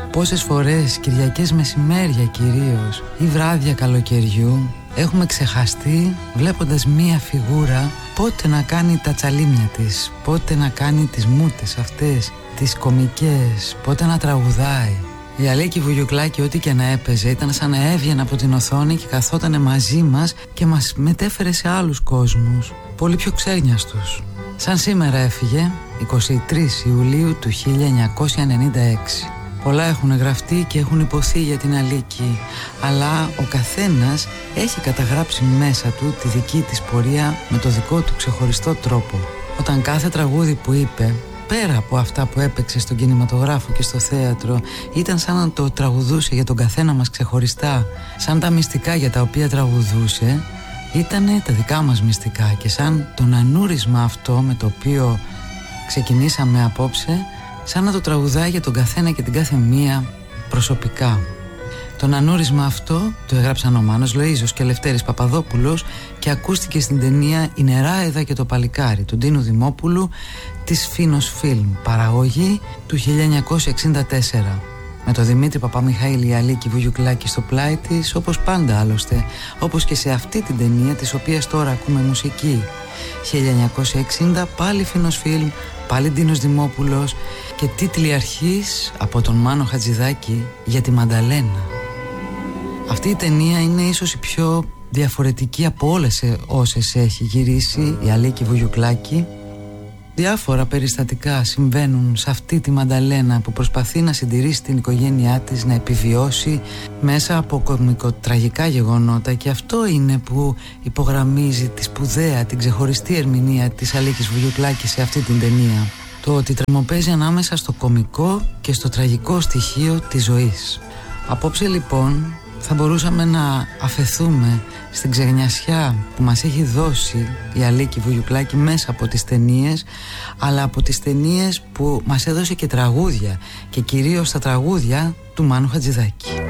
Πόσες φορές, Κυριακές μεσημέρια κυρίως ή βράδια καλοκαιριού, έχουμε ξεχαστεί βλέποντας μία φιγούρα πότε να κάνει τα τσαλίμια της, πότε να κάνει τις μούτες αυτές, τις κομικές, πότε να τραγουδάει. Η Αλίκη Βουγιουκλάκη ό,τι και να έπαιζε ήταν σαν να έβγαινε από την οθόνη και καθότανε μαζί μας και μας μετέφερε σε άλλους κόσμους, πολύ πιο ξένιαστους. Σαν σήμερα έφυγε, 23 Ιουλίου του 1996. Πολλά έχουν γραφτεί και έχουν υποθεί για την Αλίκη, αλλά ο καθένας έχει καταγράψει μέσα του τη δική της πορεία με το δικό του ξεχωριστό τρόπο. Όταν κάθε τραγούδι που είπε, πέρα από αυτά που έπαιξε στον κινηματογράφο και στο θέατρο, ήταν σαν να το τραγουδούσε για τον καθένα μας ξεχωριστά, σαν τα μυστικά για τα οποία τραγουδούσε ήτανε τα δικά μας μυστικά, και σαν το νανούρισμα αυτό με το οποίο ξεκινήσαμε απόψε, σαν να το τραγουδάει για τον καθένα και την κάθε μία προσωπικά. Το νανούρισμα αυτό το έγραψαν ο Μάνος Λοΐζος και Λευτέρης Παπαδόπουλος και ακούστηκε στην ταινία «Η Νεράιδα και το Παλικάρι» του Ντίνου Δημόπουλου της Φίνος Φιλμ, παραγωγή του 1964. Με το Δημήτρη Παπαμιχαήλ η Αλίκη Βουγιουκλάκη στο πλάι της, όπως πάντα άλλωστε, όπως και σε αυτή την ταινία της οποίας τώρα ακούμε μουσική. 1960, πάλι Φίνος Φιλμ, πάλι Ντίνος Δημόπουλος και τίτλοι αρχής από τον Μάνο Χατζηδάκη για τη Μανταλένα. Αυτή η ταινία είναι ίσως η πιο διαφορετική από όλες όσες έχει γυρίσει η Αλίκη Βουγιουκλάκη. Διάφορα περιστατικά συμβαίνουν σε αυτή τη Μανταλένα που προσπαθεί να συντηρήσει την οικογένειά της, να επιβιώσει μέσα από κωμικοτραγικά γεγονότα, και αυτό είναι που υπογραμμίζει τη σπουδαία, την ξεχωριστή ερμηνεία της Αλίκης Βουγιουκλάκη σε αυτή την ταινία. Το ότι τρεμοπαίζει ανάμεσα στο κωμικό και στο τραγικό στοιχείο της ζωής. Απόψε λοιπόν θα μπορούσαμε να αφεθούμε στην ξεγνιασιά που μας έχει δώσει η Αλίκη Βουγιουκλάκη μέσα από τις ταινίες, αλλά από τις ταινίες που μας έδωσε και τραγούδια, και κυρίως τα τραγούδια του Μάνου Χατζηδάκη.